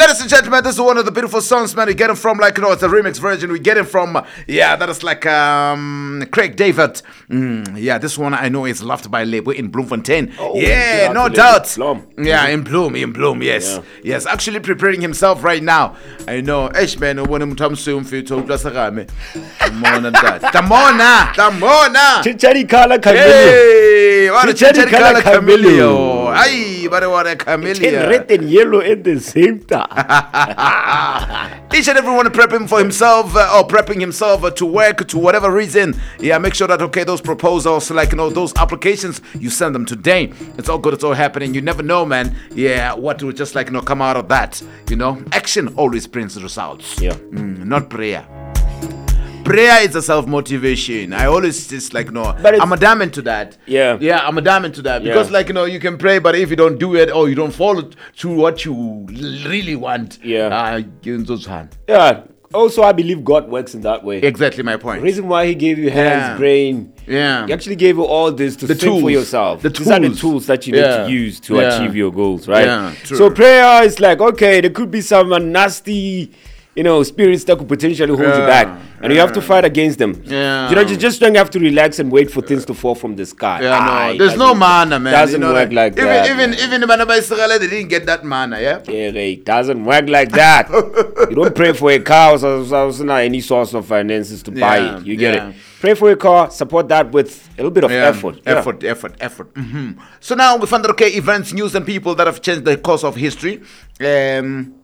Ladies and gentlemen, this is one of the beautiful songs, man. We get it from, like, it's a remix version. We get it from, that is like Craig David. This one I know is loved by Lebo in Bloemfontein. No doubt. In Bloom, yes. Yeah. Yes, actually preparing himself right now. I know. Man, when I'm talking to him, Tamona. Chichari Kala Camilio. Hey, what a Chichari Kala Camilio. Ay, what a Camilio. Red and yellow at the same time. Each and everyone prepping for himself or prepping himself to work to whatever reason. Yeah, make sure that, those proposals, those applications, you send them today. It's all good, it's all happening. You never know, man. Yeah, what will just come out of that. Action always brings results. Yeah. Not prayer. Prayer is a self-motivation. I always just I'm a diamond to that. Yeah. Yeah, I'm a diamond to that. Because you can pray, but if you don't do it or you don't follow through what you really want, yeah. You're in those hands. Yeah. Also, I believe God works in that way. Exactly my point. The reason why He gave you hands, brain, He actually gave you all this to think for yourself. These are the tools that you need to use to achieve your goals, right? Yeah, true. So prayer is there could be some nasty, spirits that could potentially hold you back, and you have to fight against them. Yeah. You just don't have to relax and wait for things to fall from the sky. Yeah, no, there's no manna, man. Doesn't work like that. Even the man of Israel, they didn't get that manna, yeah. Yeah, it doesn't work like that. You don't pray for a car or not any source of finances to buy it. You get it. Pray for a car, support that with a little bit of effort. Effort. Mm-hmm. So now we found that events, news, and people that have changed the course of history.